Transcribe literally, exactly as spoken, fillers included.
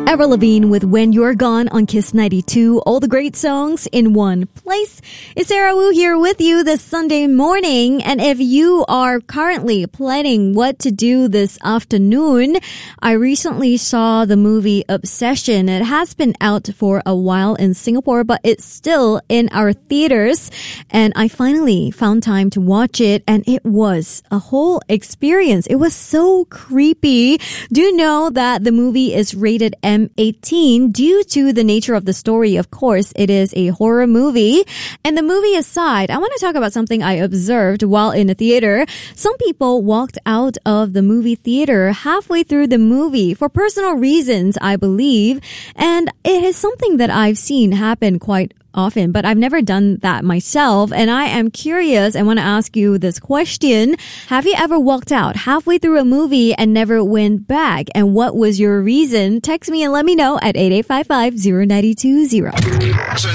Avril Lavigne with When You're Gone on Kiss ninety-two. All the great songs in one place. It's Sarah Wu here with you this Sunday morning. And if you are currently planning what to do this afternoon, I recently saw the movie Obsession. It has been out for a while in Singapore, but it's still in our theaters. And I finally found time to watch it, and it was a whole experience. It was so creepy. Do you know that the movie is rated M eighteen due to the nature of the story? Of course, it is a horror movie. And the movie aside, I want to talk about something I observed while in the theater. Some people walked out of the movie theater halfway through the movie for personal reasons, I believe. And it is something that I've seen happen quite often, but I've never done that myself. And I am curious. I want to ask you this question. Have you ever walked out halfway through a movie and never went back? And what was your reason? Text me and let me know at eight eight five five, zero nine two zero.